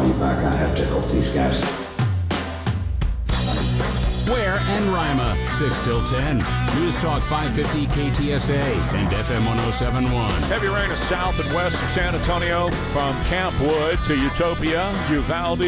call me back. I have to help these guys. Ware and Rima, 6 till 10. News Talk 550 KTSA and FM 1071. Heavy rain is south and west of San Antonio from Camp Wood to Utopia, Uvalde,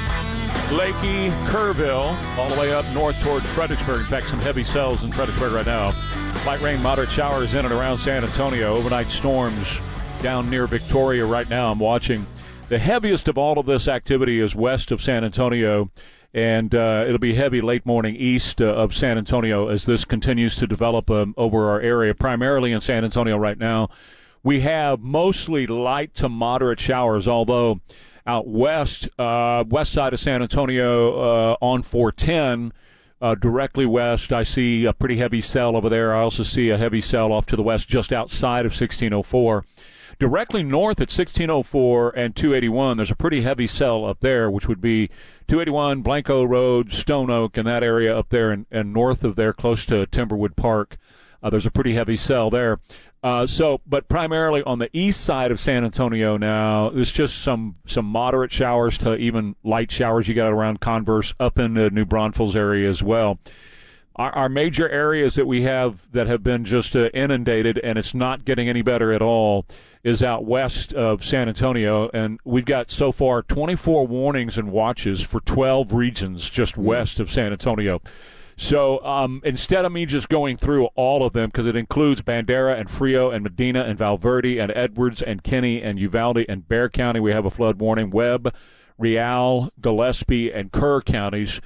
Lakey, Kerrville, all the way up north toward Fredericksburg. In fact, some heavy cells in Fredericksburg right now. Light rain, moderate showers in and around San Antonio. Overnight storms down near Victoria right now. I'm watching. The heaviest of all of this activity is west of San Antonio, and it'll be heavy late morning east of San Antonio as this continues to develop over our area, primarily in San Antonio right now. We have mostly light to moderate showers, although out west, west side of San Antonio on 410, directly west, I see a pretty heavy cell over there. I also see a heavy cell off to the west just outside of 1604. Directly north at 1604 and 281, there's a pretty heavy cell up there, which would be 281, Blanco Road, Stone Oak, and that area up there, and north of there, close to Timberwood Park. There's a pretty heavy cell there. But primarily on the east side of San Antonio now, there's just some moderate showers to even light showers you got around Converse, up in the New Braunfels area as well. Our major areas that we have that have been just inundated, and it's not getting any better at all, is out west of San Antonio. And we've got so far 24 warnings and watches for 12 regions just west of San Antonio. So instead of me just going through all of them, because it includes Bandera and Frio and Medina and Valverde and Edwards and Kinney and Uvalde and Bexar County, we have a flood warning. Webb, Real, Gillespie, and Kerr counties.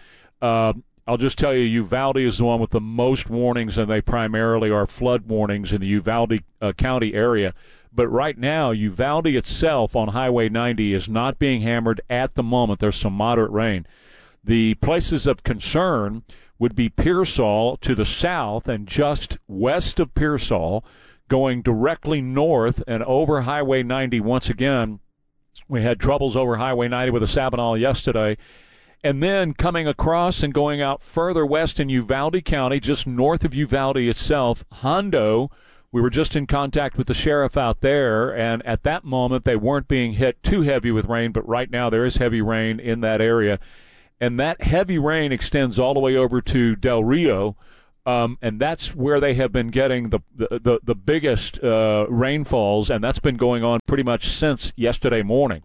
I'll just tell you, Uvalde is the one with the most warnings, and they primarily are flood warnings in the Uvalde County area. But right now, Uvalde itself on Highway 90 is not being hammered at the moment. There's some moderate rain. The places of concern would be Pearsall to the south and just west of Pearsall, going directly north and over Highway 90. Once again, we had troubles over Highway 90 with a Sabinal yesterday. And then coming across and going out further west in Uvalde County, just north of Uvalde itself, Hondo, we were just in contact with the sheriff out there, and at that moment they weren't being hit too heavy with rain, but right now there is heavy rain in that area. And that heavy rain extends all the way over to Del Rio, and that's where they have been getting the biggest rainfalls, and that's been going on pretty much since yesterday morning.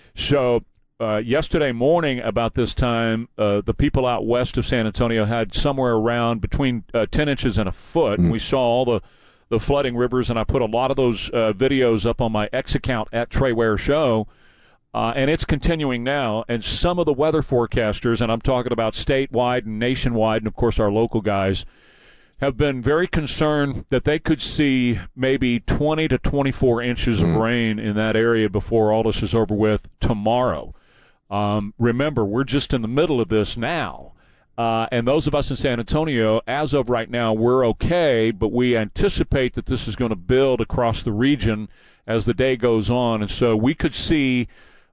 So yesterday morning about this time, the people out west of San Antonio had somewhere around between 10 inches and a foot, and we saw all the flooding rivers, and I put a lot of those videos up on my X account at Trey Ware Show. And it's continuing now, and some of the weather forecasters, and I'm talking about statewide and nationwide, and of course our local guys, have been very concerned that they could see maybe 20 to 24 inches of rain in that area before all this is over with tomorrow. Remember, we're just in the middle of this now, and those of us in San Antonio, as of right now, we're okay, but we anticipate that this is going to build across the region as the day goes on, and so we could see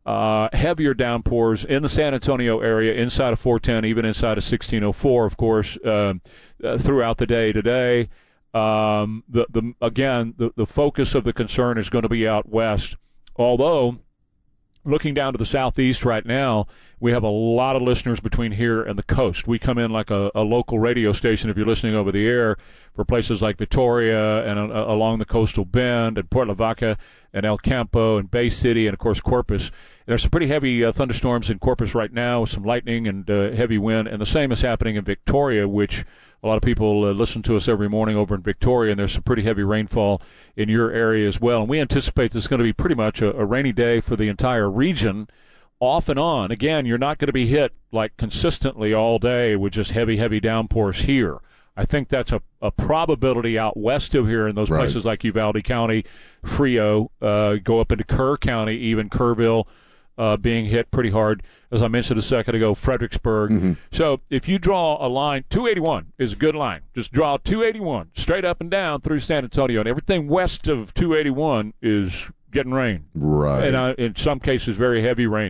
heavier downpours in the San Antonio area, inside of 410, even inside of 1604, of course, throughout the day today. The focus of the concern is going to be out west, although looking down to the southeast right now, we have a lot of listeners between here and the coast. We come in like a local radio station if you're listening over the air for places like Victoria and along the coastal bend and Port Lavaca and El Campo and Bay City and, of course, Corpus. There's some pretty heavy thunderstorms in Corpus right now, some lightning and heavy wind, and the same is happening in Victoria, which a lot of people listen to us every morning over in Victoria, and there's some pretty heavy rainfall in your area as well. And we anticipate this is going to be pretty much a rainy day for the entire region, off and on. Again, you're not going to be hit like consistently all day with just heavy downpours here. I think that's a probability out west of here in those places like Uvalde County, Frio, go up into Kerr County, even Kerrville being hit pretty hard. As I mentioned a second ago, Fredericksburg. Mm-hmm. So if you draw a line, 281 is a good line. Just draw 281 straight up and down through San Antonio, and everything west of 281 is getting rain. Right. And in some cases, very heavy rain.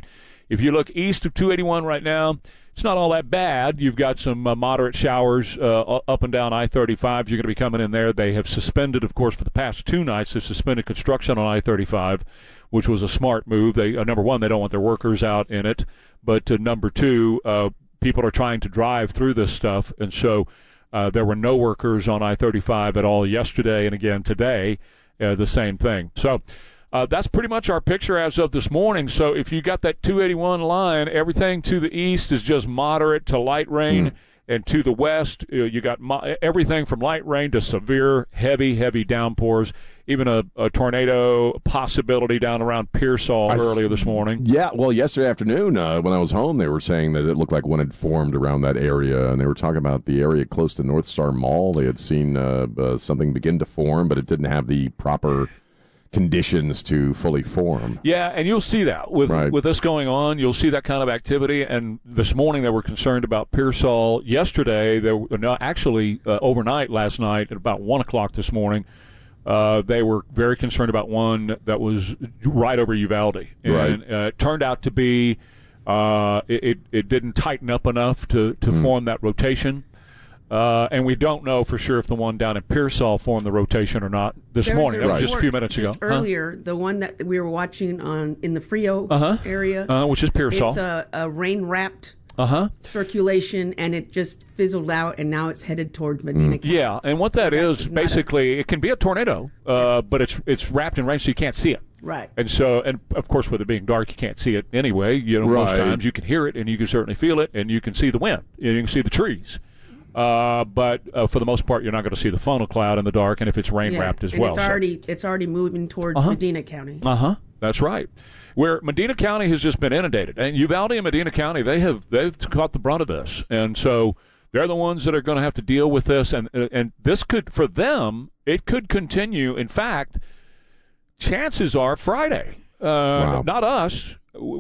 If you look east of 281 right now, it's not all that bad. You've got some moderate showers up and down I-35. You're going to be coming in there. They have suspended, of course, for the past 2 nights, they've suspended construction on I-35, which was a smart move. They number one, they don't want their workers out in it. But number two, people are trying to drive through this stuff. And so there were no workers on I-35 at all yesterday, and again today, the same thing. So that's pretty much our picture as of this morning. So if you got that 281 line, everything to the east is just moderate to light rain, and to the west, you got everything from light rain to severe, heavy downpours. Even a tornado possibility down around Pearsall earlier this morning. Yeah, well, yesterday afternoon when I was home, they were saying that it looked like one had formed around that area, and they were talking about the area close to North Star Mall. They had seen something begin to form, but it didn't have the proper conditions to fully form. Yeah, and you'll see that with this going on. You'll see that kind of activity. And this morning they were concerned about Pearsall. Yesterday, overnight last night at about 1 o'clock this morning, they were very concerned about one that was right over Uvalde. And it turned out to be it didn't tighten up enough to form that rotation. And we don't know for sure if the one down in Pearsall formed the rotation or not this morning. That was just a few minutes ago. Earlier, the one that we were watching in the Frio area, which is Pearsall. It's a rain-wrapped circulation, and it just fizzled out, and now it's headed toward Medina County. Yeah, and what that is basically, it can be a tornado, but it's wrapped in rain, so you can't see it. Right. And so, and of course, with it being dark, you can't see it anyway. Most times you can hear it, and you can certainly feel it, and you can see the wind, and you can see the trees. But for the most part, you're not going to see the funnel cloud in the dark, and if it's rain-wrapped as well. It's already moving towards Medina County. That's right. Where Medina County has just been inundated. And Uvalde and Medina County, they've caught the brunt of this. And so they're the ones that are going to have to deal with this. And this could, for them, it could continue. In fact, chances are Friday. Not us.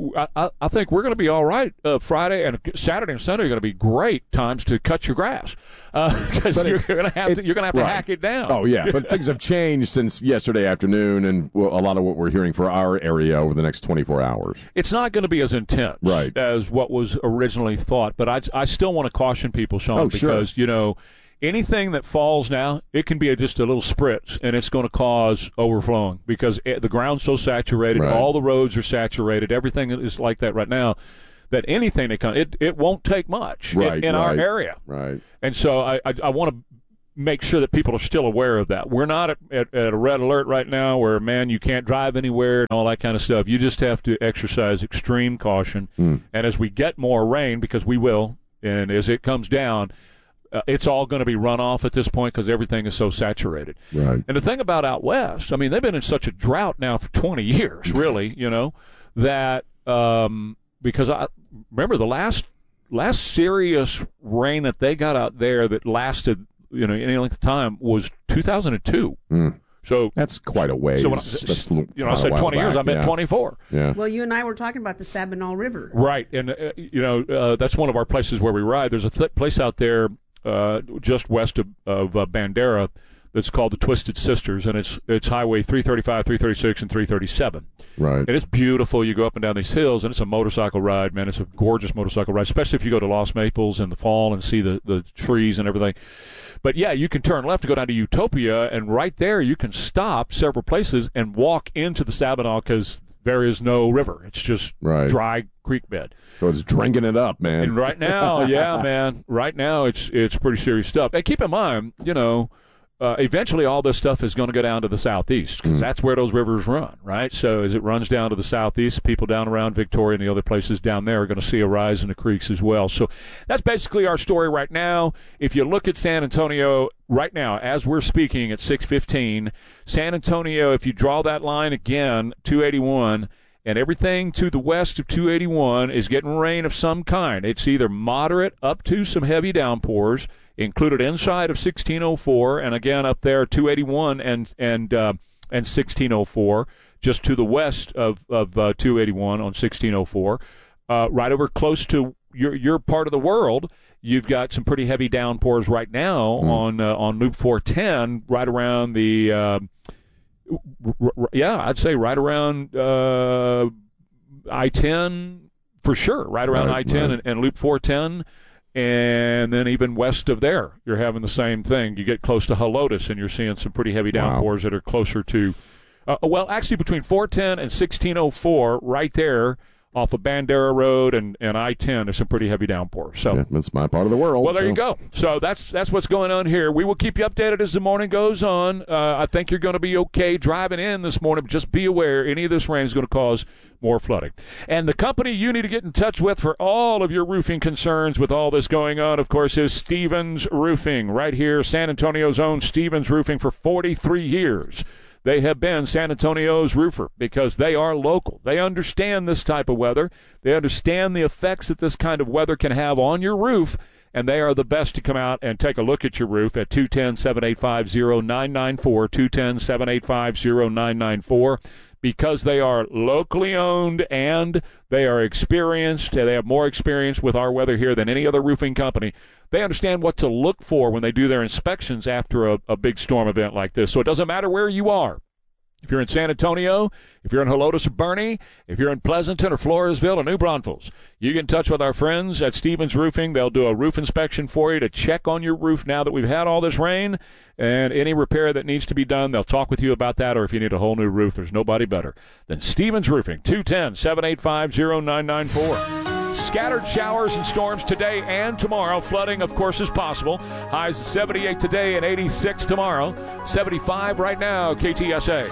I think we're going to be all right. Friday and Saturday and Sunday are going to be great times to cut your grass because you're going to have to hack it down. Oh yeah, but things have changed since yesterday afternoon, and a lot of what we're hearing for our area over the next 24 hours. It's not going to be as intense as what was originally thought, but I still want to caution people, Sean, because anything that falls now, it can be just a little spritz, and it's going to cause overflowing because the ground's so saturated, all the roads are saturated, everything is like that right now, that anything that comes, it won't take much in our area. Right. And so I want to make sure that people are still aware of that. We're not at a red alert right now where, man, you can't drive anywhere and all that kind of stuff. You just have to exercise extreme caution. And as we get more rain, because we will, and as it comes down, it's all going to be runoff at this point because everything is so saturated. Right. And the thing about out west, I mean, they've been in such a drought now for 20 years, really, that because I remember the last serious rain that they got out there that lasted, any length of time was 2002. So that's quite a ways. So I said 20 years, I meant 24. Yeah. Well, you and I were talking about the Sabinal River. Right. And, that's one of our places where we ride. There's a place out there just west of Bandera that's called the Twisted Sisters, and it's Highway 335, 336, and 337. Right. And it's beautiful. You go up and down these hills, and it's a motorcycle ride, man. It's a gorgeous motorcycle ride, especially if you go to Lost Maples in the fall and see the trees and everything. But, yeah, you can turn left to go down to Utopia, and right there you can stop several places and walk into the Sabinal because there is no river. It's just dry creek bed. So it's drinking it up, man. And right now, man, right now it's pretty serious stuff. And keep in mind, eventually all this stuff is going to go down to the southeast because that's where those rivers run, right? So as it runs down to the southeast, people down around Victoria and the other places down there are going to see a rise in the creeks as well. So that's basically our story right now. If you look at San Antonio right now, as we're speaking at 6:15, San Antonio, if you draw that line again, 281, and everything to the west of 281 is getting rain of some kind. It's either moderate up to some heavy downpours, included inside of 1604, and again up there 281 and 1604, just to the west of 281 on 1604. Right over close to your part of the world, you've got some pretty heavy downpours right now on Loop 410, right around the I'd say right around I-10. for sure, right around I-10 and Loop 410. And then even west of there, you're having the same thing. You get close to Helotes, and you're seeing some pretty heavy downpours that are closer to, actually between 410 and 1604, right there off of Bandera Road and I-10, there's some pretty heavy downpours. So that's my part of the world. Well, there you go. So that's what's going on here. We will keep you updated as the morning goes on. I think you're going to be okay driving in this morning, but just be aware any of this rain is going to cause more flooding. And the company you need to get in touch with for all of your roofing concerns with all this going on, of course, is Stevens Roofing. Right here, San Antonio's own Stevens Roofing for 43 years. They have been San Antonio's roofer because they are local. They understand this type of weather. They understand the effects that this kind of weather can have on your roof, and they are the best to come out and take a look at your roof at 210-785-0994, 210-785-0994. Because they are locally owned and they are experienced, they have more experience with our weather here than any other roofing company. They understand what to look for when they do their inspections after a big storm event like this. So it doesn't matter where you are. If you're in San Antonio, if you're in Helotes or Bernie, if you're in Pleasanton or Floresville or New Braunfels, you get in touch with our friends at Stevens Roofing. They'll do a roof inspection for you to check on your roof now that we've had all this rain, and any repair that needs to be done, they'll talk with you about that, or if you need a whole new roof, there's nobody better than Stevens Roofing, 210-785-0994. Scattered showers and storms today and tomorrow. Flooding, of course, is possible. Highs 78 today and 86 tomorrow. 75 right now, KTSA.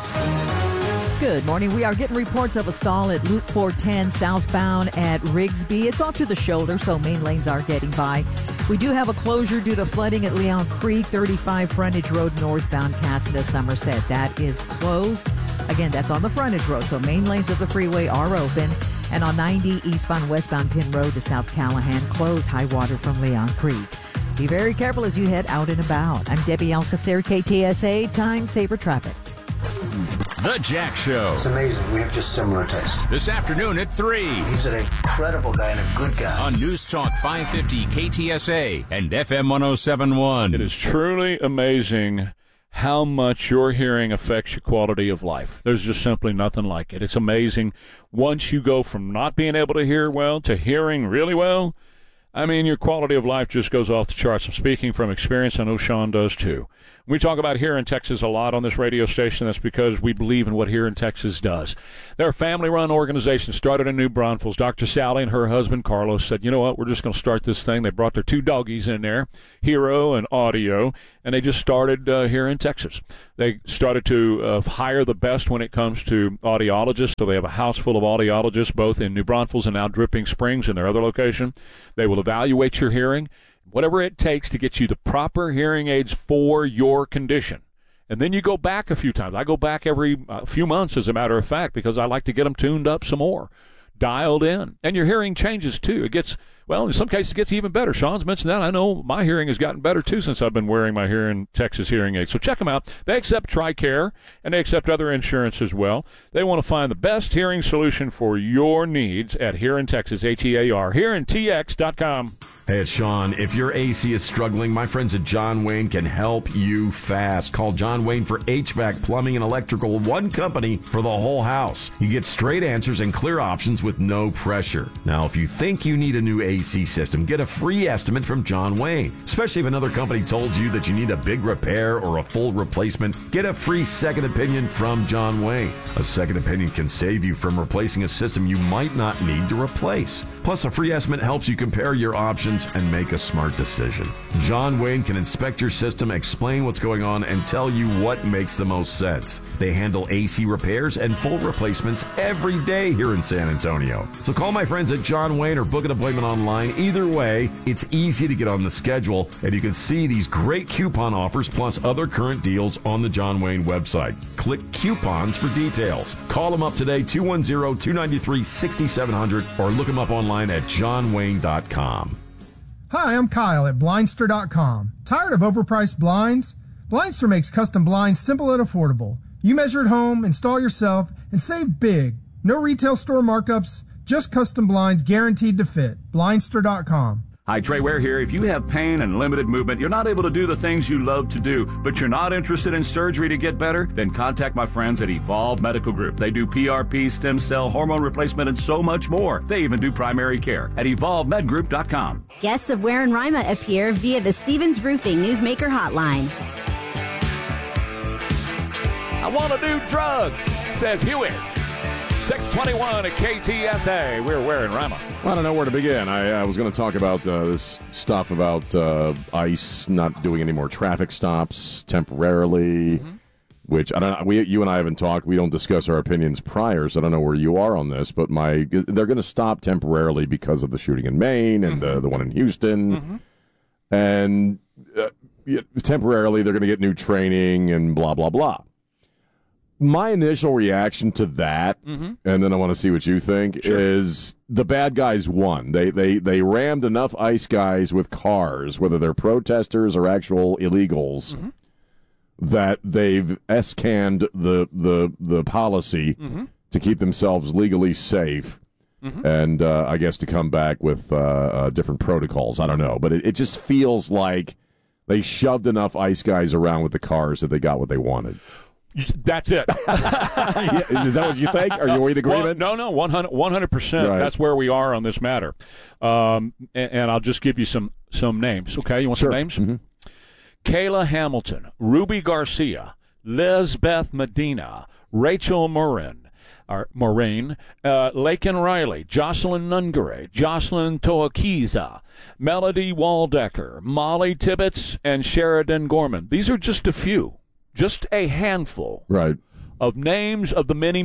Good morning. We are getting reports of a stall at Loop 410 southbound at Rigsby. It's off to the shoulder, so main lanes are getting by. We do have a closure due to flooding at Leon Creek, 35 Frontage Road northbound Casa to Somerset. That is closed. Again, that's on the frontage road, so main lanes of the freeway are open. And on 90 eastbound westbound Penn Road to South Callahan, closed high water from Leon Creek. Be very careful as you head out and about. I'm Debbie Alcacer, KTSA, Time Saver Traffic. The Jack Show. It's amazing. We have just similar taste. This afternoon at 3. He's an incredible guy and a good guy. On News Talk 550 KTSA and FM 107.1. It is truly amazing how much your hearing affects your quality of life. There's just simply nothing like it. It's amazing. Once you go from not being able to hear well to hearing really well, I mean, your quality of life just goes off the charts. I'm speaking from experience. I know Sean does too. We talk about Here in Texas a lot on this radio station. That's because we believe in what Here in Texas does. They're a family-run organization started in New Braunfels. Dr. Sally and her husband, Carlos, said, you know what, we're just going to start this thing. They brought their 2 doggies in there, Hero and Audio, and they just started Here in Texas. They started to hire the best when it comes to audiologists. So they have a house full of audiologists, both in New Braunfels and now Dripping Springs in their other location. They will evaluate your hearing, whatever it takes to get you the proper hearing aids for your condition. And then you go back a few times. I go back every few months, as a matter of fact, because I like to get them tuned up some more, dialed in. And your hearing changes, too. It gets, well, in some cases, it gets even better. Sean's mentioned that. I know my hearing has gotten better, too, since I've been wearing my Here in Texas hearing aids. So check them out. They accept TRICARE, and they accept other insurance as well. They want to find the best hearing solution for your needs at Here in Texas, HEAR, HereInTX.com. Hey, it's Sean. If your AC is struggling, my friends at John Wayne can help you fast. Call John Wayne for HVAC, plumbing, and electrical. One company for the whole house. You get straight answers and clear options with no pressure. Now, if you think you need a new AC system, get a free estimate from John Wayne. Especially if another company told you that you need a big repair or a full replacement, get a free second opinion from John Wayne. A second opinion can save you from replacing a system you might not need to replace. Plus, a free estimate helps you compare your options and make a smart decision. John Wayne can inspect your system, explain what's going on, and tell you what makes the most sense. They handle AC repairs and full replacements every day here in San Antonio. So call my friends at John Wayne or book an appointment online. Either way, it's easy to get on the schedule, and you can see these great coupon offers plus other current deals on the John Wayne website. Click coupons for details. Call them up today, 210-293-6700, or look them up online at johnwayne.com. Hi, I'm Kyle at Blindster.com. Tired of overpriced blinds? Blindster makes custom blinds simple and affordable. You measure at home, install yourself, and save big. No retail store markups, just custom blinds guaranteed to fit. Blindster.com. Hi, Trey Ware here. If you have pain and limited movement, you're not able to do the things you love to do, but you're not interested in surgery to get better, then contact my friends at Evolve Medical Group. They do PRP, stem cell, hormone replacement, and so much more. They even do primary care at EvolveMedGroup.com. Guests of Ware and Rima appear via the Stevens Roofing Newsmaker Hotline. I want a new drug, says Hewitt. 621 at KTSA. We're wearing Rama. I don't know where to begin. I was going to talk about this stuff about ICE not doing any more traffic stops temporarily, which I don't know. You and I haven't talked. We don't discuss our opinions prior, so I don't know where you are on this. But they're going to stop temporarily because of the shooting in Maine and the one in Houston, and temporarily they're going to get new training and blah blah blah. My initial reaction to that, and then I want to see what you think, is the bad guys won. They rammed enough ICE guys with cars, whether they're protesters or actual illegals, that they've S-canned the policy to keep themselves legally safe, and I guess to come back with different protocols. I don't know, but it just feels like they shoved enough ICE guys around with the cars that they got what they wanted. That's it. Is that what you think? Are you in agreement? Well, no, 100%. Right. That's where we are on this matter. And I'll just give you some names. Okay, you want some names? Kayla Hamilton, Ruby Garcia, Lizbeth Medina, Rachel Morin, Laken Riley, Jocelyn Nungare, Jocelyn Toakiza, Melody Waldecker, Molly Tibbetts, and Sheridan Gorman. These are just a few. Just a handful of names of the many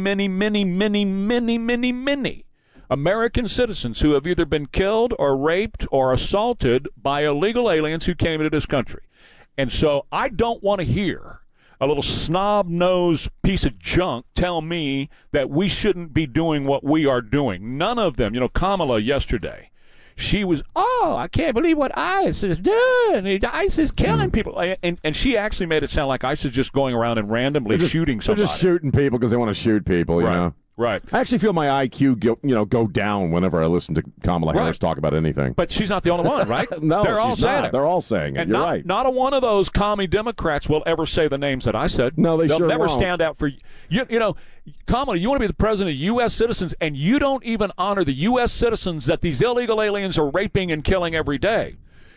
American citizens who have either been killed or raped or assaulted by illegal aliens who came into this country. And so I don't want to hear a little snob-nosed piece of junk tell me that we shouldn't be doing what we are doing. None of them. Kamala yesterday, she was, I can't believe what ICE is doing. ICE is killing people. And she actually made it sound like ICE is just going around and randomly shooting somebody. They're just shooting people because they want to shoot people, you know? Right. I actually feel my IQ go down whenever I listen to Kamala Harris talk about anything. But she's not the only one, right? No, they're all she's saying not. it. They're all saying it. And You're right. Not a one of those commie Democrats will ever say the names that I said. No, They'll sure never won't. stand out for you. Kamala, you want to be the president of U.S. citizens, and you don't even honor the U.S. citizens that these illegal aliens are raping and killing every day.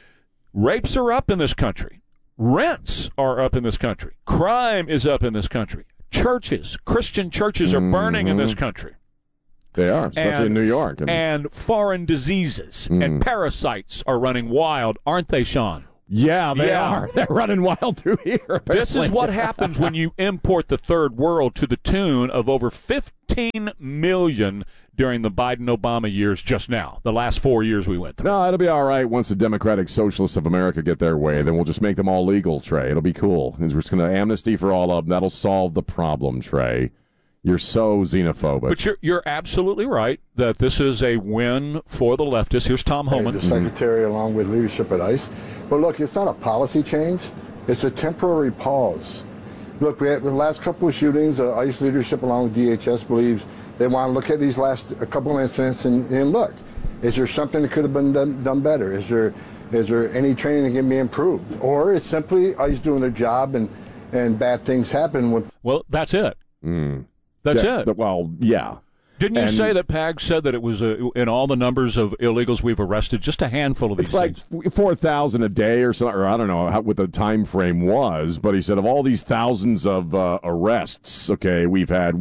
Rapes are up in this country. Rents are up in this country. Crime is up in this country. Churches, Christian churches, are burning in this country. They are, especially in New York. And foreign diseases and parasites are running wild, aren't they, Sean? Yeah, they are. They're running wild through here. Apparently. This is what happens when you import the third world to the tune of over 15 million during the Biden-Obama years just now, the last 4 years we went through. No, it'll be all right once the Democratic Socialists of America get their way. Then we'll just make them all legal, Trey. It'll be cool. We're just going to amnesty for all of them. That'll solve the problem, Trey. You're so xenophobic. But you're absolutely right that this is a win for the leftists. Here's Tom Homan. The secretary, along with leadership at ICE. But look, it's not a policy change. It's a temporary pause. Look, we had the last couple of shootings. ICE leadership, along with DHS, believes they want to look at these last couple of incidents and look. Is there something that could have been done better? Is there any training that can be improved? Or it's simply ICE doing their job and bad things happen. Well, that's it. That's it. Well, yeah. Didn't you say that PAG said that it was in all the numbers of illegals we've arrested, just a handful of these things? It's like 4,000 a day or something, or I don't know what the time frame was, but he said of all these thousands of arrests, okay, we've had,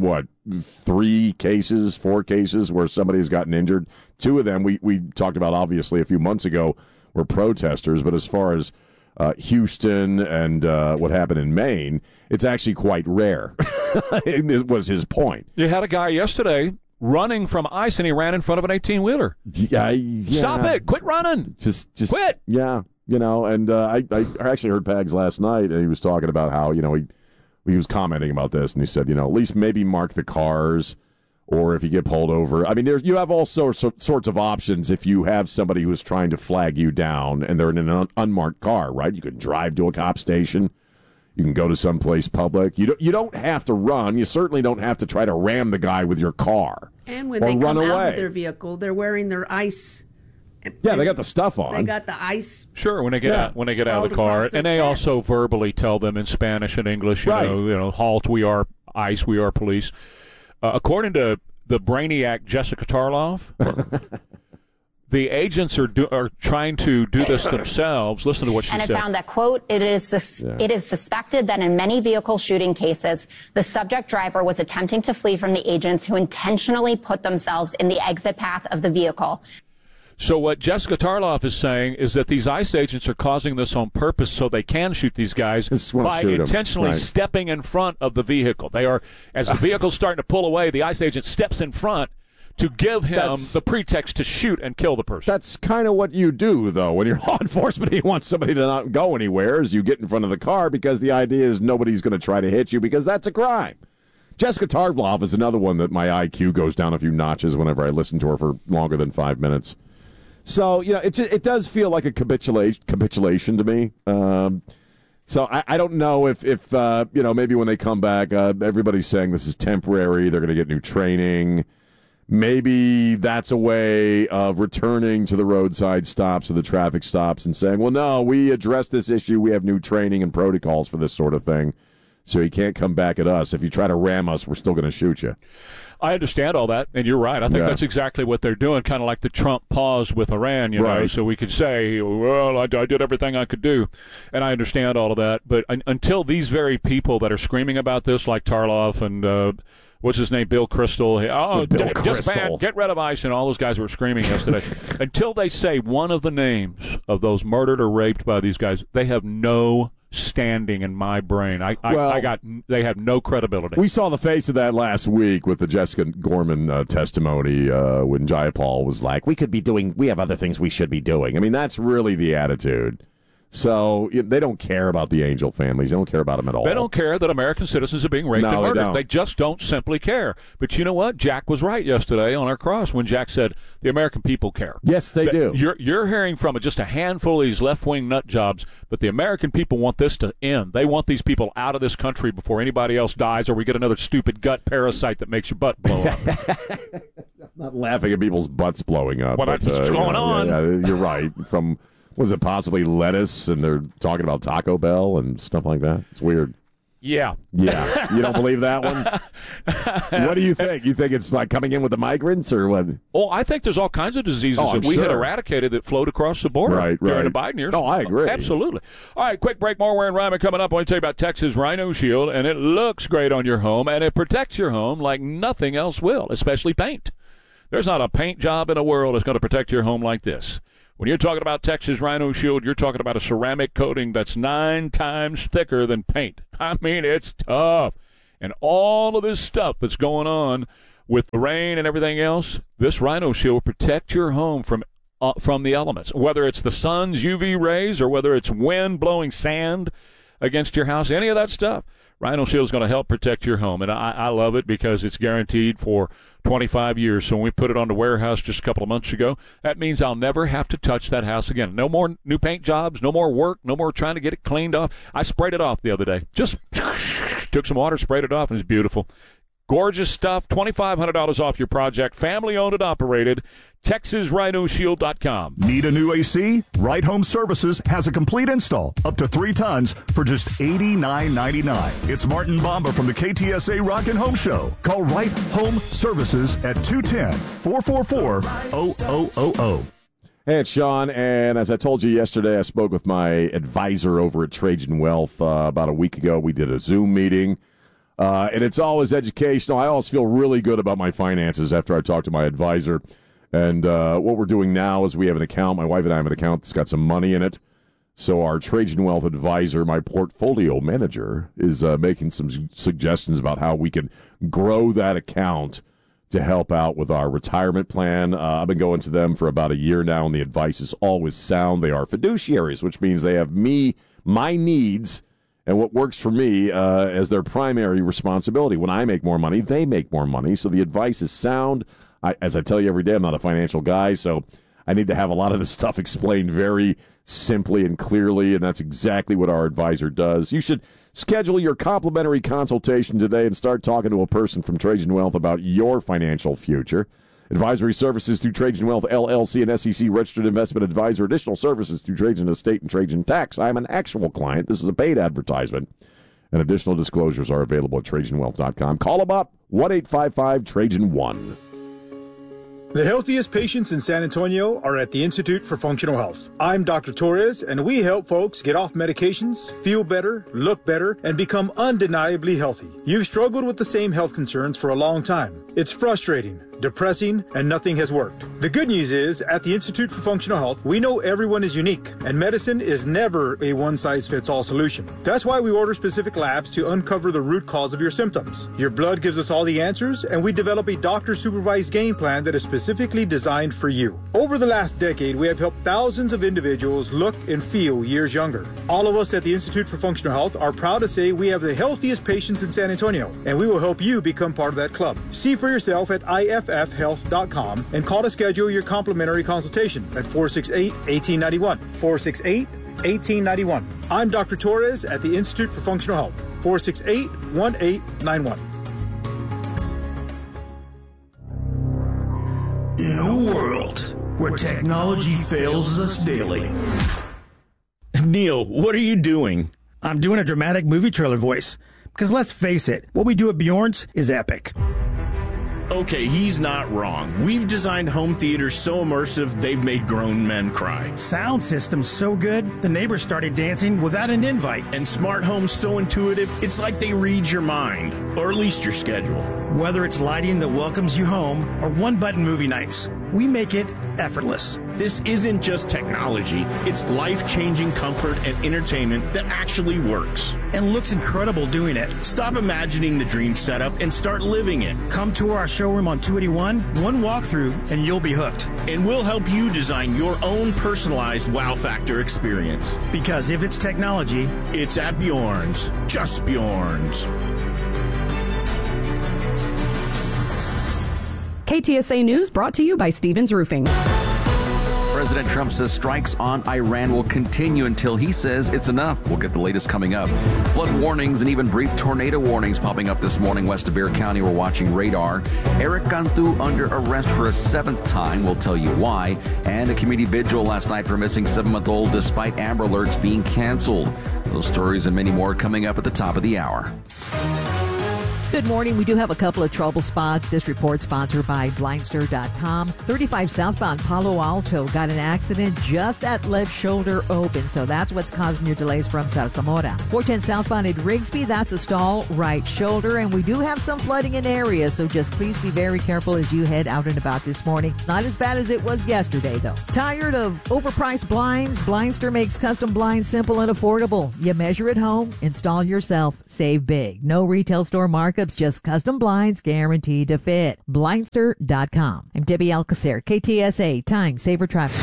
4 cases where somebody's gotten injured. 2 of them we talked about, obviously, a few months ago were protesters, but as far as Houston and what happened in Maine, it's actually quite rare. It was his point. You had a guy yesterday running from ICE, and he ran in front of an 18-wheeler. Yeah. Stop it. Quit running. Just quit. Yeah, and I actually heard Pags last night, and he was talking about how, he was commenting about this, and he said, at least maybe mark the cars, or if you get pulled over. I mean, you have all sorts of options if you have somebody who is trying to flag you down, and they're in an unmarked car, right? You can drive to a cop station. You can go to someplace public. You don't have to run. You certainly don't have to try to ram the guy with your car. And when or they run come away. out of their vehicle, they're wearing their ICE Yeah, they got the stuff on. They got the ice. Sure, when they get out of the car, and they also verbally tell them in Spanish and English, you know, halt, we are ICE, we are police. According to the brainiac Jessica Tarloff, the agents are trying to do this themselves. Listen to what she said. And it found that, quote, it is suspected that in many vehicle shooting cases, the subject driver was attempting to flee from the agents who intentionally put themselves in the exit path of the vehicle. So what Jessica Tarloff is saying is that these ICE agents are causing this on purpose so they can shoot these guys by intentionally stepping in front of the vehicle. They are, as the vehicle's starting to pull away, the ICE agent steps in front to give him the pretext to shoot and kill the person. That's kind of what you do, though. When you're law enforcement, you want somebody to not go anywhere as you get in front of the car because the idea is nobody's going to try to hit you because that's a crime. Jessica Tarloff is another one that my IQ goes down a few notches whenever I listen to her for longer than 5 minutes. So, you know, it does feel like a capitulation to me. So I don't know if you know, maybe when they come back, everybody's saying this is temporary. They're going to get new training. Maybe that's a way of returning to the roadside stops or the traffic stops and saying, well, no, we addressed this issue. We have new training and protocols for this sort of thing. So you can't come back at us. If you try to ram us, we're still going to shoot you. I understand all that, and you're right. I think that's exactly what they're doing, kind of like the Trump pause with Iran, you know, so we could say, well, I did everything I could do, and I understand all of that. But until these very people that are screaming about this, like Tarloff and what's his name, Bill Kristol, disband, get rid of ICE, and all those guys were screaming yesterday, until they say one of the names of those murdered or raped by these guys, they have no standing in my brain. They have no credibility. We saw the face of that last week with the Jessica Gorman testimony when Jayapal was like, we have other things we should be doing. I mean, that's really the attitude. So they don't care about the Angel families. They don't care about them at all. They don't care that American citizens are being raped and murdered. They just don't simply care. But you know what? Jack was right yesterday on our cross when Jack said the American people care. Yes, they do. You're hearing from just a handful of these left-wing nut jobs, but the American people want this to end. They want these people out of this country before anybody else dies or we get another stupid gut parasite that makes your butt blow up. I'm not laughing at people's butts blowing up. What's going on? Yeah, you're right. From... was it possibly lettuce, and they're talking about Taco Bell and stuff like that? It's weird. Yeah. Yeah. You don't believe that one? What do you think? You think it's like coming in with the migrants or what? Oh, I think there's all kinds of diseases that we had eradicated that flowed across the border during the Biden years. Oh, I agree. Absolutely. All right, quick break. More Ware and Ryman coming up. I want to tell you about Texas Rhino Shield, and it looks great on your home, and it protects your home like nothing else will, especially paint. There's not a paint job in the world that's going to protect your home like this. When you're talking about Texas Rhino Shield, you're talking about a ceramic coating that's 9 times thicker than paint. I mean, it's tough. And all of this stuff that's going on with the rain and everything else, this Rhino Shield will protect your home from the elements, whether it's the sun's UV rays or whether it's wind blowing sand against your house, any of that stuff. Rhino Shield is going to help protect your home, and I love it because it's guaranteed for 25 years. So when we put it on the warehouse just a couple of months ago, that means I'll never have to touch that house again. No more new paint jobs, no more work, no more trying to get it cleaned off. I sprayed it off the other day. Just took some water, sprayed it off, and it's beautiful. Gorgeous stuff. $2,500 off your project. Family owned and operated. TexasRhinoShield.com. Need a new AC? Right Home Services has a complete install up to 3 tons for just $89.99. It's Martin Bomba from the KTSA Rock and Home Show. Call Right Home Services at 210-444-0000. Hey, it's Sean, and as I told you yesterday, I spoke with my advisor over at Trajan Wealth about a week ago. We did a Zoom meeting. And it's always educational. I always feel really good about my finances after I talk to my advisor. And what we're doing now is we have an account. My wife and I have an account that's got some money in it. So our Trajan Wealth advisor, my portfolio manager, is making some suggestions about how we can grow that account to help out with our retirement plan. I've been going to them for about a year now, and the advice is always sound. They are fiduciaries, which means they have my needs, and what works for me as their primary responsibility. When I make more money, they make more money. So the advice is sound. As I tell you every day, I'm not a financial guy, so I need to have a lot of this stuff explained very simply and clearly, and that's exactly what our advisor does. You should schedule your complimentary consultation today and start talking to a person from Trajan Wealth about your financial future. Advisory services through Trajan Wealth, LLC, and SEC Registered Investment Advisor. Additional services through Trajan Estate and Trajan Tax. I am an actual client. This is a paid advertisement. And additional disclosures are available at TrajanWealth.com. Call them up, 1-855-TRAJAN-1. The healthiest patients in San Antonio are at the Institute for Functional Health. I'm Dr. Torres, and we help folks get off medications, feel better, look better, and become undeniably healthy. You've struggled with the same health concerns for a long time. It's frustrating, depressing, and nothing has worked. The good news is, at the Institute for Functional Health, we know everyone is unique, and medicine is never a one-size-fits-all solution. That's why we order specific labs to uncover the root cause of your symptoms. Your blood gives us all the answers, and we develop a doctor-supervised game plan that is specifically designed for you. Over the last decade, we have helped thousands of individuals look and feel years younger. All of us at the Institute for Functional Health are proud to say we have the healthiest patients in San Antonio, and we will help you become part of that club. See for yourself at IFFhealth.com and call to schedule your complimentary consultation at 468-1891. 468-1891. I'm Dr. Torres at the Institute for Functional Health. 468-1891. In a world where technology fails us daily. Neil, what are you doing? I'm doing a dramatic movie trailer voice. Because let's face it, what we do at Bjorn's is epic. Okay, he's not wrong. We've designed home theaters so immersive, they've made grown men cry. Sound system's so good, the neighbors started dancing without an invite. And smart homes so intuitive, it's like they read your mind, or at least your schedule. Whether it's lighting that welcomes you home, or one-button movie nights, we make it effortless. This isn't just technology, it's life-changing comfort and entertainment that actually works. And looks incredible doing it. Stop imagining the dream setup and start living it. Come tour our showroom on 281, one walkthrough, and you'll be hooked. And we'll help you design your own personalized wow factor experience. Because if it's technology, it's at Bjorn's. Just Bjorn's. KTSA News brought to you by Stevens Roofing. President Trump says strikes on Iran will continue until he says it's enough. We'll get the latest coming up. Flood warnings and even brief tornado warnings popping up this morning west of Bexar County. We're watching radar. Eric Cantu under arrest for a 7th time. We'll tell you why. And a community vigil last night for a missing 7-month-old despite Amber Alerts being canceled. Those stories and many more coming up at the top of the hour. Good morning. We do have a couple of trouble spots. This report sponsored by Blindster.com. 35 southbound Palo Alto got an accident just that left shoulder open, so that's what's causing your delays from South Zamora. 410 southbound at Rigsby, that's a stall right shoulder, and we do have some flooding in areas, so just please be very careful as you head out and about this morning. Not as bad as it was yesterday, though. Tired of overpriced blinds? Blindster makes custom blinds simple and affordable. You measure at home, install yourself, save big. No retail store markup. Just custom blinds guaranteed to fit. Blindster.com. I'm Debbie Alcacer, KTSA, Time Saver Traffic.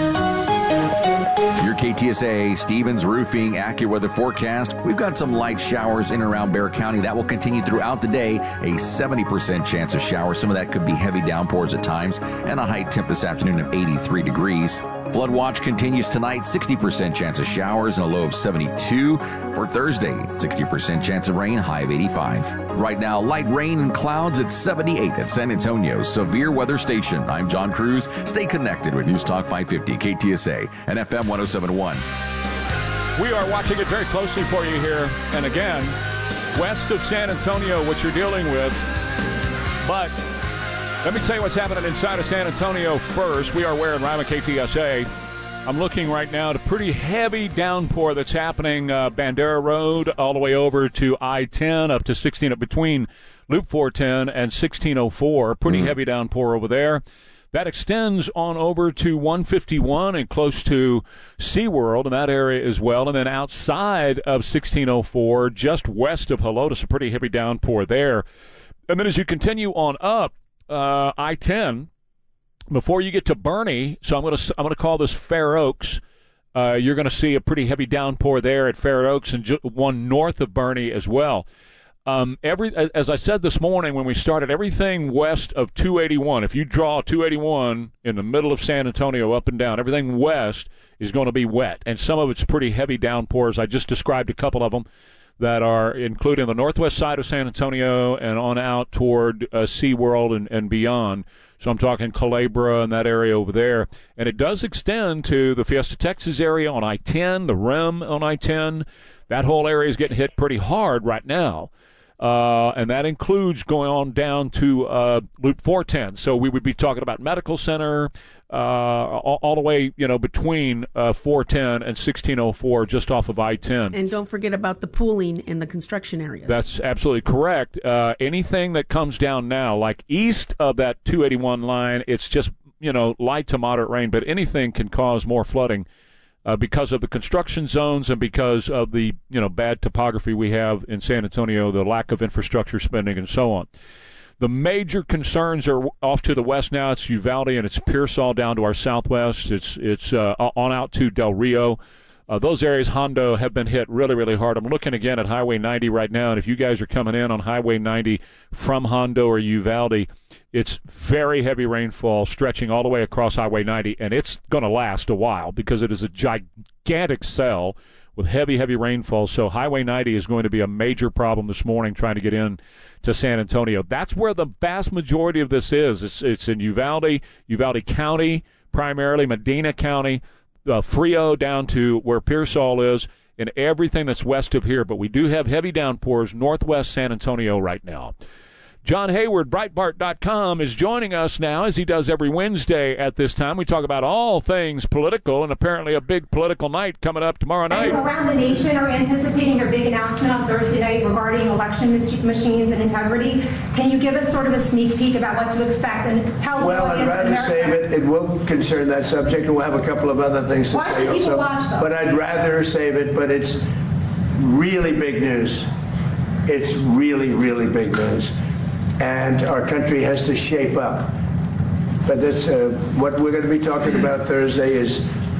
Your KTSA Stevens Roofing AccuWeather forecast. We've got some light showers in and around Bexar County. That will continue throughout the day. A 70% chance of showers. Some of that could be heavy downpours at times. And a high temp this afternoon of 83 degrees. Flood watch continues tonight. 60% chance of showers and a low of 72. For Thursday, 60% chance of rain, high of 85. Right now, light rain and clouds at 78 at San Antonio's Severe Weather Station. I'm John Cruz. Stay connected with News Talk 550 KTSA and FM 1071. We are watching it very closely for you here. And again, west of San Antonio, what you're dealing with. But let me tell you what's happening inside of San Antonio first. We are wearing Rima KTSA. I'm looking right now at a pretty heavy downpour that's happening Bandera Road all the way over to I-10 up to 16 up between Loop 410 and 1604. Pretty heavy downpour over there. That extends on over to 151 and close to SeaWorld in that area as well. And then outside of 1604, just west of Helotes, a pretty heavy downpour there. And then as you continue on up I-10, before you get to Bernie, so I'm going to call this Fair Oaks. You're going to see a pretty heavy downpour there at Fair Oaks and one north of Bernie as well. As I said this morning when we started, everything west of 281, if you draw 281 in the middle of San Antonio up and down, everything west is going to be wet. And some of it's pretty heavy downpours. I just described a couple of them. that are including the northwest side of San Antonio and on out toward SeaWorld and beyond. So I'm talking Culebra and that area over there. And it does extend to the Fiesta, Texas area on I-10, the Rim on I-10. That whole area is getting hit pretty hard right now. And that includes going on down to Loop 410. So we would be talking about Medical Center, all the way, between 410 and 1604, just off of I-10. And don't forget about the pooling in the construction areas. That's absolutely correct. Anything that comes down now, like east of that 281 line, it's just, light to moderate rain, but anything can cause more flooding because of the construction zones and because of the, bad topography we have in San Antonio, the lack of infrastructure spending and so on. The major concerns are off to the west now. It's Uvalde and it's Pearsall down to our southwest. It's on out to Del Rio. Those areas, Hondo, have been hit really, really hard. I'm looking again at Highway 90 right now, and if you guys are coming in on Highway 90 from Hondo or Uvalde, it's very heavy rainfall stretching all the way across Highway 90, and it's going to last a while because it is a gigantic cell with heavy, heavy rainfall. So Highway 90 is going to be a major problem this morning trying to get in to San Antonio. That's where the vast majority of this is. It's in Uvalde County, primarily Medina County, Frio down to where Pearsall is, and everything that's west of here. But we do have heavy downpours northwest San Antonio right now. John Hayward, Breitbart.com, is joining us now, as he does every Wednesday at this time. We talk about all things political, and apparently a big political night coming up tomorrow night. And around the nation are anticipating a big announcement on Thursday night regarding election machines and integrity. Can you give us sort of a sneak peek about what to expect and tell the audience? Well, I'd rather save it. It will concern that subject, and we'll have a couple of other things to say also. But I'd rather save it, but it's really big news. It's really, really big news. And our country has to shape up. But that's what we're going to be talking about Thursday is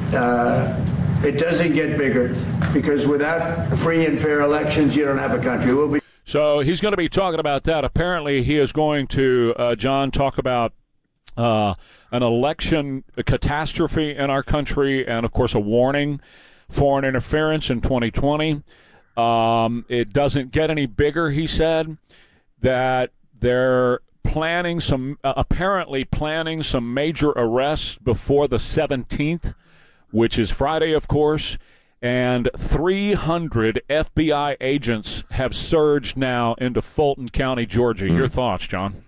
it doesn't get bigger, because without free and fair elections, you don't have a country. So he's going to be talking about that. Apparently he is going to, John, talk about an election catastrophe in our country and, of course, a warning, foreign interference in 2020. It doesn't get any bigger, he said, that they're apparently planning some major arrests before the 17th, which is Friday, of course, and 300 FBI agents have surged now into Fulton County, Georgia. Your thoughts, John?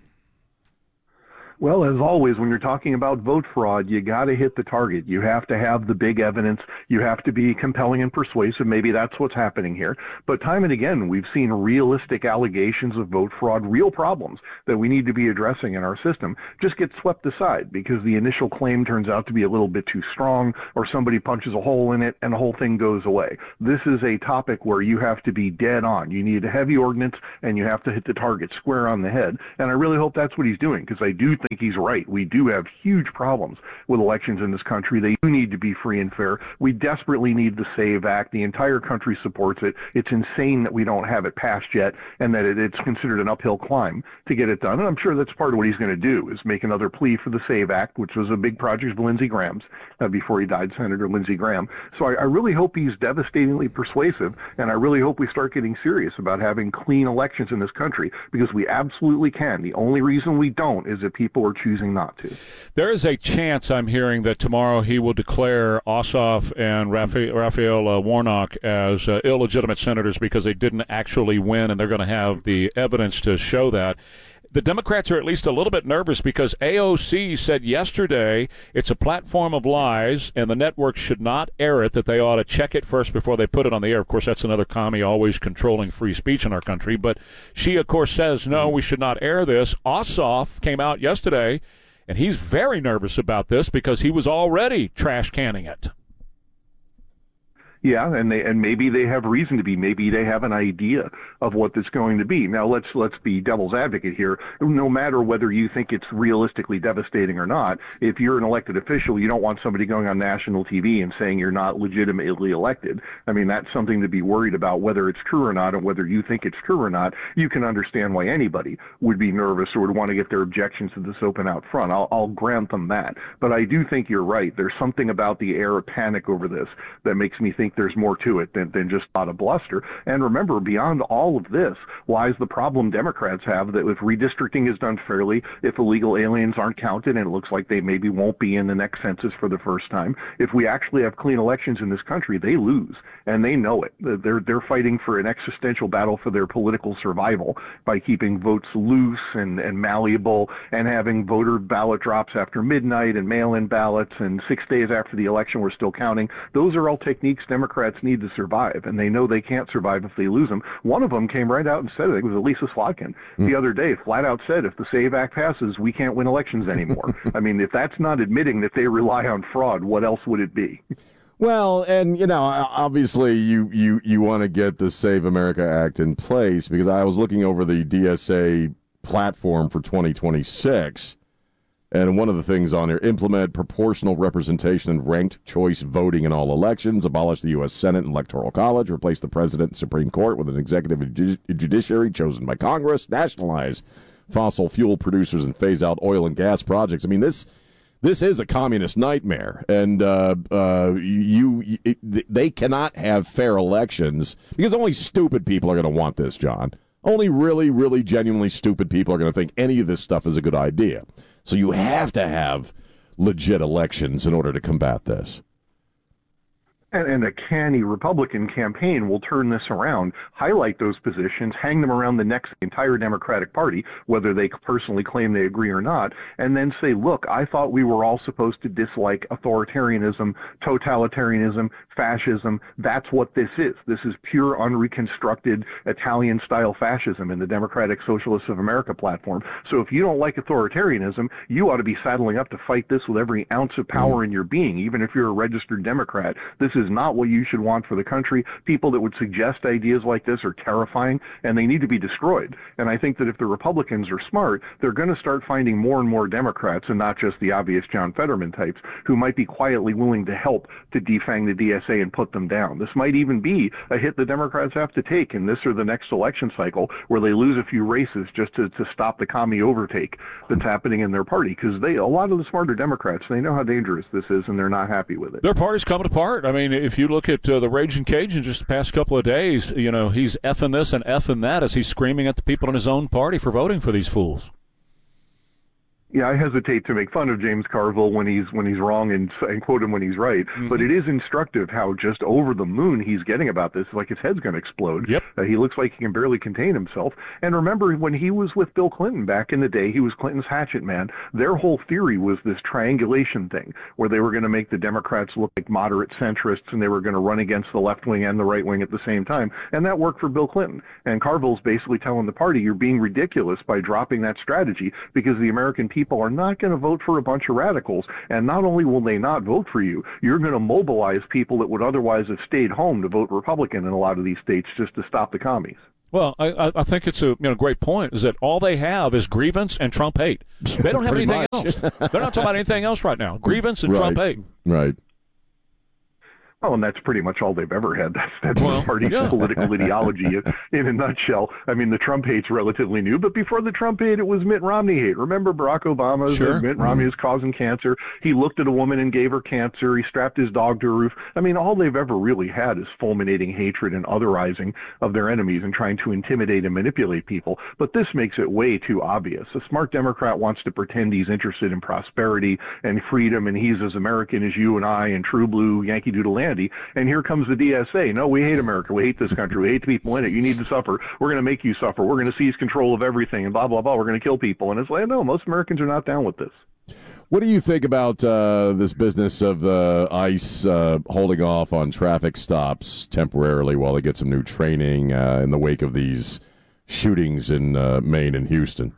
Well, as always, when you're talking about vote fraud, you got to hit the target. You have to have the big evidence. You have to be compelling and persuasive. Maybe that's what's happening here. But time and again, we've seen realistic allegations of vote fraud, real problems that we need to be addressing in our system, just get swept aside because the initial claim turns out to be a little bit too strong, or somebody punches a hole in it and the whole thing goes away. This is a topic where you have to be dead on. You need a heavy ordinance and you have to hit the target square on the head. And I really hope that's what he's doing, because I do think he's right. We do have huge problems with elections in this country. They do need to be free and fair. We desperately need the SAVE Act. The entire country supports it. It's insane that we don't have it passed yet and that it's considered an uphill climb to get it done. And I'm sure that's part of what he's going to do, is make another plea for the SAVE Act, which was a big project of Lindsey Graham's before he died, Senator Lindsey Graham. So I really hope he's devastatingly persuasive, and I really hope we start getting serious about having clean elections in this country, because we absolutely can. The only reason we don't is if people are choosing not to. There is a chance, I'm hearing, that tomorrow he will declare Ossoff and Raphael Warnock as illegitimate senators because they didn't actually win, and they're going to have the evidence to show that. The Democrats are at least a little bit nervous because AOC said yesterday it's a platform of lies and the network should not air it, that they ought to check it first before they put it on the air. Of course, that's another commie always controlling free speech in our country. But she, of course, says, no, we should not air this. Ossoff came out yesterday, and he's very nervous about this because he was already trash canning it. Yeah, and maybe they have reason to be. Maybe they have an idea of what it's going to be. Now, let's be devil's advocate here. No matter whether you think it's realistically devastating or not, if you're an elected official, you don't want somebody going on national TV and saying you're not legitimately elected. I mean, that's something to be worried about, whether it's true or not, and whether you think it's true or not. You can understand why anybody would be nervous or would want to get their objections to this open out front. I'll grant them that. But I do think you're right. There's something about the air of panic over this that makes me think think there's more to it than just a lot of bluster. And remember, beyond all of this lies the problem Democrats have that if redistricting is done fairly, if illegal aliens aren't counted, and it looks like they maybe won't be in the next census for the first time, if we actually have clean elections in this country, they lose, and they know it. They're fighting for an existential battle for their political survival by keeping votes loose and malleable, and having voter ballot drops after midnight and mail-in ballots, and 6 days after the election we're still counting. Those are all techniques Democrats need to survive, and they know they can't survive if they lose them. One of them came right out and said it. I think it was Elisa Slotkin the other day, flat out said, if the SAVE Act passes, we can't win elections anymore. I mean, if that's not admitting that they rely on fraud, what else would it be? Well, and, obviously you want to get the Save America Act in place, because I was looking over the DSA platform for 2026, and one of the things on here: implement proportional representation and ranked choice voting in all elections, abolish the U.S. Senate and Electoral College, replace the President and Supreme Court with an executive and judiciary chosen by Congress, nationalize fossil fuel producers, and phase out oil and gas projects. I mean, this is a communist nightmare, and they cannot have fair elections, because only stupid people are going to want this, John. Only really, really genuinely stupid people are going to think any of this stuff is a good idea. So you have to have legit elections in order to combat this. And a canny Republican campaign will turn this around, highlight those positions, hang them around the necks of the entire Democratic Party, whether they personally claim they agree or not, and then say, look, I thought we were all supposed to dislike authoritarianism, totalitarianism, fascism. That's what this is. This is pure, unreconstructed Italian-style fascism in the Democratic Socialists of America platform. So if you don't like authoritarianism, you ought to be saddling up to fight this with every ounce of power in your being, even if you're a registered Democrat. This is not what you should want for the country. People that would suggest ideas like this are terrifying, and they need to be destroyed. And I think that if the Republicans are smart, they're going to start finding more and more Democrats, and not just the obvious John Fetterman types, who might be quietly willing to help to defang the DSA and put them down. This might even be a hit the Democrats have to take in this or the next election cycle, where they lose a few races just to stop the commie overtake that's happening in their party, because a lot of the smarter Democrats, they know how dangerous this is, and they're not happy with it. Their party's coming apart. I mean, if you look at the Raging Cajun just the past couple of days, he's effing this and effing that as he's screaming at the people in his own party for voting for these fools. Yeah, I hesitate to make fun of James Carville when he's wrong and quote him when he's right. Mm-hmm. But it is instructive how just over the moon he's getting about this, like his head's going to explode. Yep. He looks like he can barely contain himself. And remember, when he was with Bill Clinton back in the day, he was Clinton's hatchet man. Their whole theory was this triangulation thing, where they were going to make the Democrats look like moderate centrists, and they were going to run against the left wing and the right wing at the same time. And that worked for Bill Clinton. And Carville's basically telling the party, you're being ridiculous by dropping that strategy, because the American people are not going to vote for a bunch of radicals. And not only will they not vote for you, you're going to mobilize people that would otherwise have stayed home to vote Republican in a lot of these states just to stop the commies. Well, I think it's a great point, is that all they have is grievance and Trump hate. They don't have anything else. They're not talking about anything else right now. Grievance and Trump hate. Right. Oh, and that's pretty much all they've ever had. That's the party's political ideology in a nutshell. I mean, the Trump hate's relatively new, but before the Trump hate, it was Mitt Romney hate. Remember Barack Obama? Sure. Mitt Romney is causing cancer. He looked at a woman and gave her cancer. He strapped his dog to a roof. I mean, all they've ever really had is fulminating hatred and otherizing of their enemies and trying to intimidate and manipulate people. But this makes it way too obvious. A smart Democrat wants to pretend he's interested in prosperity and freedom, and he's as American as you and I and true blue Yankee Doodle Land. And here comes the DSA. No, we hate America. We hate this country. We hate the people in it. You need to suffer. We're going to make you suffer. We're going to seize control of everything and blah, blah, blah. We're going to kill people. And it's like, no, most Americans are not down with this. What do you think about this business of ICE holding off on traffic stops temporarily while they get some new training in the wake of these shootings in Maine and Houston?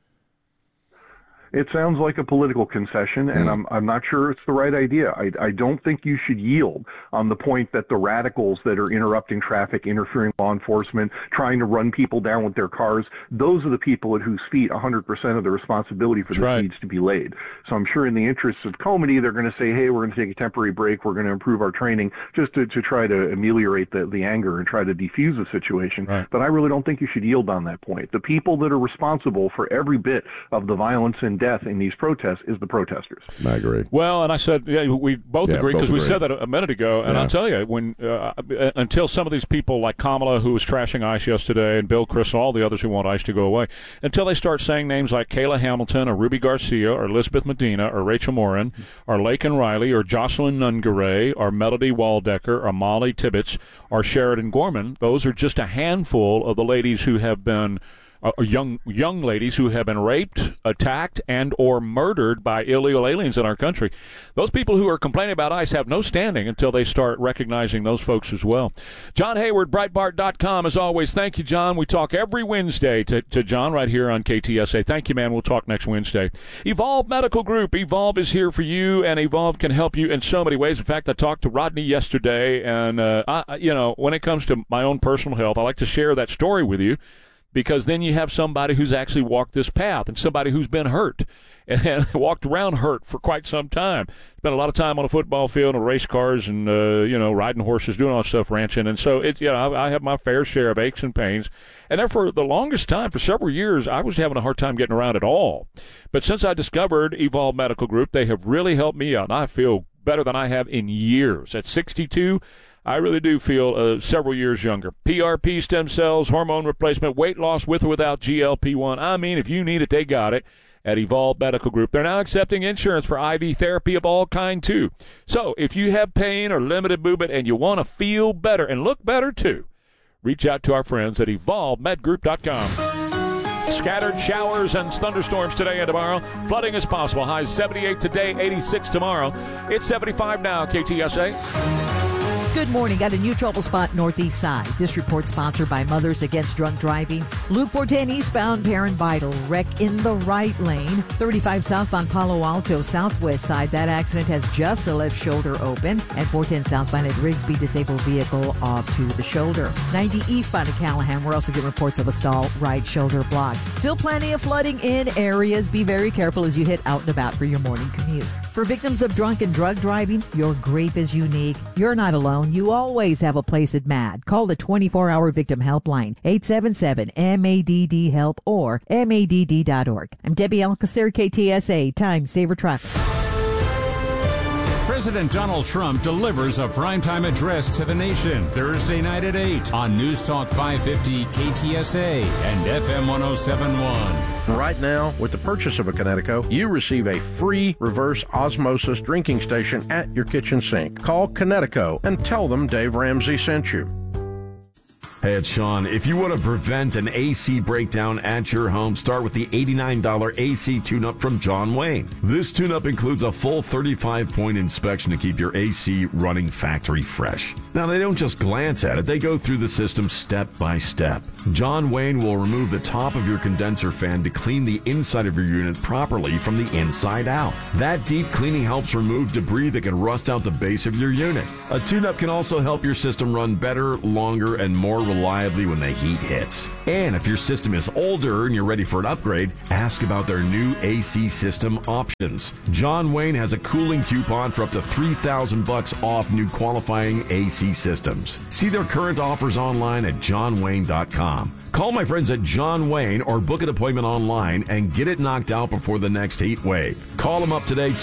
It sounds like a political concession, and I'm not sure it's the right idea. I don't think you should yield on the point that the radicals that are interrupting traffic, interfering with law enforcement, trying to run people down with their cars, those are the people at whose feet 100% of the responsibility for this needs to be laid. So I'm sure in the interests of comity, they're going to say, hey, we're going to take a temporary break, we're going to improve our training, just to try to ameliorate the anger and try to defuse the situation. But I really don't think you should yield on that point. The people that are responsible for every bit of the violence and death in these protests is the protesters. I agree. Well, and I said, we both agree, because we said that a minute ago, and I'll tell you, when until some of these people like Kamala, who was trashing ICE yesterday, and Bill Kristol, all the others who want ICE to go away, until they start saying names like Kayla Hamilton or Ruby Garcia or Elizabeth Medina or Rachel Morin or Laken Riley or Jocelyn Nungaray or Melody Waldecker or Molly Tibbetts or Sheridan Gorman, those are just a handful of the ladies who have been young ladies who have been raped, attacked, and or murdered by illegal aliens in our country. Those people who are complaining about ICE have no standing until they start recognizing those folks as well. John Hayward, Breitbart.com, as always. Thank you, John. We talk every Wednesday to John right here on KTSA. Thank you, man. We'll talk next Wednesday. Evolve Medical Group. Evolve is here for you, and Evolve can help you in so many ways. In fact, I talked to Rodney yesterday, and when it comes to my own personal health, I like to share that story with you, because then you have somebody who's actually walked this path and somebody who's been hurt and walked around hurt for quite some time. Spent a lot of time on a football field and race cars and, riding horses, doing all that stuff, ranching. And so, I have my fair share of aches and pains. And there for the longest time, for several years, I was having a hard time getting around at all. But since I discovered Evolve Medical Group, they have really helped me out. And I feel better than I have in years. At 62, I really do feel several years younger. PRP, stem cells, hormone replacement, weight loss with or without GLP-1. I mean, if you need it, they got it at Evolve Medical Group. They're now accepting insurance for IV therapy of all kind, too. So if you have pain or limited movement and you want to feel better and look better, too, reach out to our friends at EvolveMedGroup.com. Scattered showers and thunderstorms today and tomorrow. Flooding is possible. Highs 78 today, 86 tomorrow. It's 75 now, KTSA. Good morning. Got a new trouble spot northeast side. This report sponsored by Mothers Against Drunk Driving. Loop 410 eastbound Perrin Vital. Wreck in the right lane. 35 southbound Palo Alto southwest side. That accident has just the left shoulder open. And 410 southbound at Rigsby, disabled vehicle off to the shoulder. 90 eastbound at Callahan. We're also getting reports of a stall right shoulder block. Still plenty of flooding in areas. Be very careful as you head out and about for your morning commute. For victims of drunk and drug driving, your grief is unique. You're not alone. You always have a place at MADD. Call the 24-hour victim helpline, 877-MADD-HELP or MADD.org. I'm Debbie Alcacer, KTSA, Time Saver Traffic. President Donald Trump delivers a primetime address to the nation Thursday night at 8 on News Talk 550 KTSA and FM 107.1. Right now, with the purchase of a Connecticut, you receive a free reverse osmosis drinking station at your kitchen sink. Call Connecticut and tell them Dave Ramsey sent you. Hey, it's Sean. If you want to prevent an AC breakdown at your home, start with the $89 AC tune-up from John Wayne. This tune-up includes a full 35-point inspection to keep your AC running factory fresh. Now, they don't just glance at it. They go through the system step by step. John Wayne will remove the top of your condenser fan to clean the inside of your unit properly from the inside out. That deep cleaning helps remove debris that can rust out the base of your unit. A tune-up can also help your system run better, longer, and more reliably when the heat hits. And if your system is older and you're ready for an upgrade, ask about their new AC system options. John Wayne has a cooling coupon for up to $3,000 off new qualifying AC systems. See their current offers online at johnwayne.com. Call my friends at John Wayne or book an appointment online and get it knocked out before the next heat wave. Call them up today,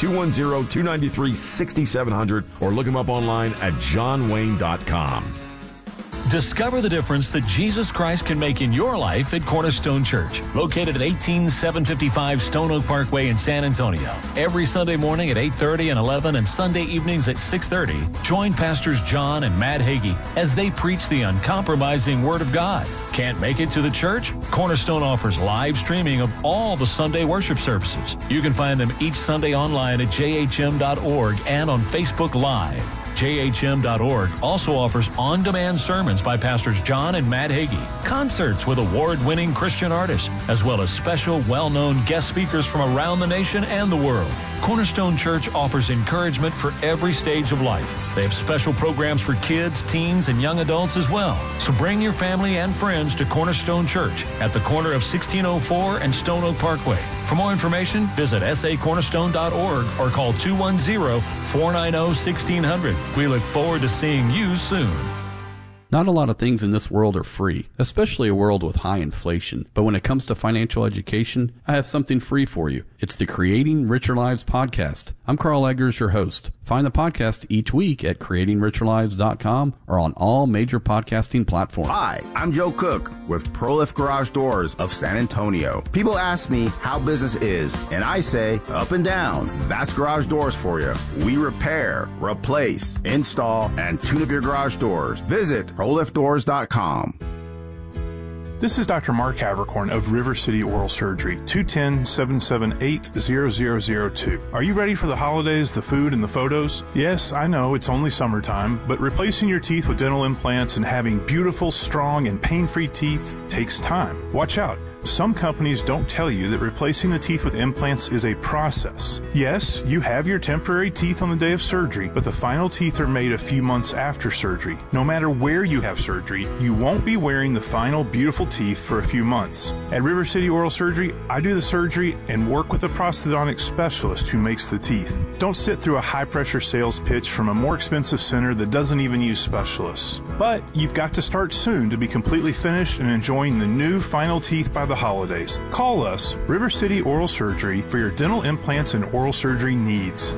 210-293-6700, or look them up online at johnwayne.com. Discover the difference that Jesus Christ can make in your life at Cornerstone Church, located at 18755 Stone Oak Parkway in San Antonio. Every Sunday morning at 8:30 and 11 and Sunday evenings at 6:30, join Pastors John and Matt Hagee as they preach the uncompromising Word of God. Can't make it to the church? Cornerstone offers live streaming of all the Sunday worship services. You can find them each Sunday online at jhm.org and on Facebook Live. JHM.org also offers on-demand sermons by Pastors John and Matt Hagee, concerts with award-winning Christian artists, as well as special, well-known guest speakers from around the nation and the world. Cornerstone Church offers encouragement for every stage of life. They have special programs for kids, teens, and young adults as well. So bring your family and friends to Cornerstone Church at the corner of 1604 and Stone Oak Parkway. For more information, visit sacornerstone.org or call 210-490-1600. We look forward to seeing you soon. Not a lot of things in this world are free, especially a world with high inflation. But when it comes to financial education, I have something free for you. It's the Creating Richer Lives podcast. I'm Carl Eggers, your host. Find the podcast each week at creatingricherlives.com or on all major podcasting platforms. Hi, I'm Joe Cook with ProLift Garage Doors of San Antonio. People ask me how business is, and I say up and down. That's garage doors for you. We repair, replace, install, and tune up your garage doors. Visit ProLiftDoors.com. This is Dr. Mark Havercorn of River City Oral Surgery, 210-778-0002. Are you ready for the holidays, the food, and the photos? Yes, I know it's only summertime, but replacing your teeth with dental implants and having beautiful, strong, and pain-free teeth takes time. Watch out. Some companies don't tell you that replacing the teeth with implants is a process. Yes, you have your temporary teeth on the day of surgery, but the final teeth are made a few months after surgery. No matter where you have surgery, you won't be wearing the final beautiful teeth for a few months. At River City Oral Surgery, I do the surgery and work with a prosthodontic specialist who makes the teeth. Don't sit through a high-pressure sales pitch from a more expensive center that doesn't even use specialists. But you've got to start soon to be completely finished and enjoying the new final teeth by the holidays. Call us, River City Oral Surgery, for your dental implants and oral surgery needs.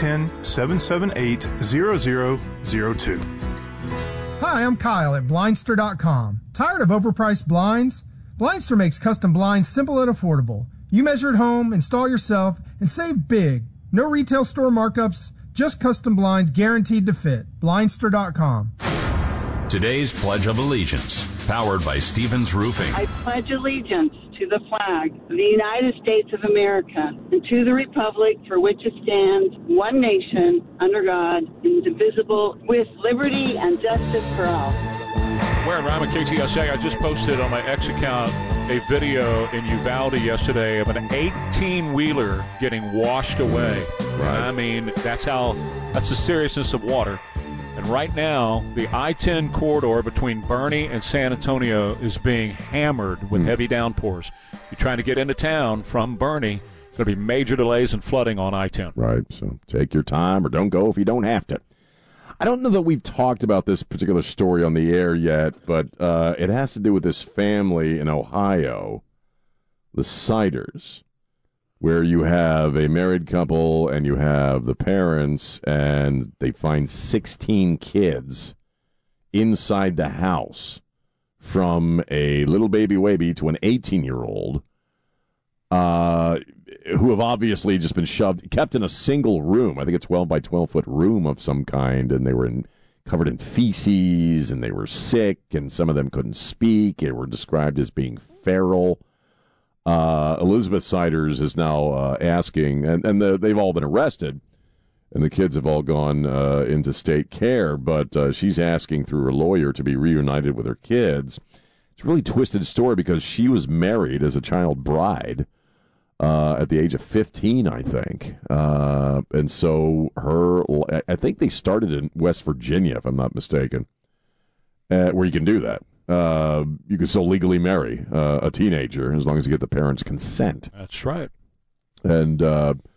210-778-0002. Hi, I'm Kyle at Blindster.com. Tired of overpriced blinds? Blindster makes custom blinds simple and affordable. You measure at home, install yourself, and save big. No retail store markups, just custom blinds guaranteed to fit. Blindster.com. Today's Pledge of Allegiance, powered by Stevens Roofing. I pledge allegiance to the flag of the United States of America and to the republic for which it stands, one nation, under God, indivisible, with liberty and justice for all. Where I'm at KTSA, I just posted on my X account a video in Uvalde yesterday of an 18-wheeler getting washed away. Right. I mean, that's the seriousness of water. And right now, the I-10 corridor between Bernie and San Antonio is being hammered with heavy downpours. You're trying to get into town from Bernie, there's going to be major delays and flooding on I-10. Right, so take your time or don't go if you don't have to. I don't know that we've talked about this particular story on the air yet, but it has to do with this family in Ohio, the Siders, where you have a married couple and you have the parents, and they find 16 kids inside the house, from a little baby Waby to an 18-year-old, who have obviously just been kept in a single room. I think a 12 by 12-foot room of some kind, and they were covered in feces, and they were sick, and some of them couldn't speak. They were described as being feral. Elizabeth Siders is now asking, and they've all been arrested, and the kids have all gone into state care, but she's asking through her lawyer to be reunited with her kids. It's a really twisted story because she was married as a child bride at the age of 15, I think. And so I think they started in West Virginia, if I'm not mistaken, where you can do that. You can still legally marry a teenager as long as you get the parents' consent. That's right. And